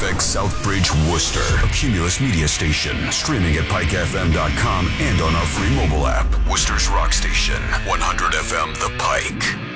KFX Southbridge, Worcester. A Cumulus media station. Streaming at pikefm.com and on our free mobile app. Worcester's rock station. 100 FM The Pike.